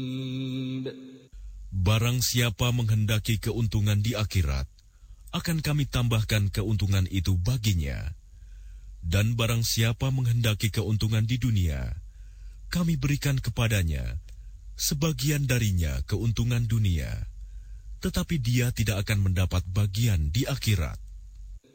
Barang siapa menghendaki keuntungan di akhirat, akan kami tambahkan keuntungan itu baginya. Dan barang siapa menghendaki keuntungan di dunia, kami berikan kepadanya sebagian darinya keuntungan dunia, tetapi dia tidak akan mendapat bagian di akhirat.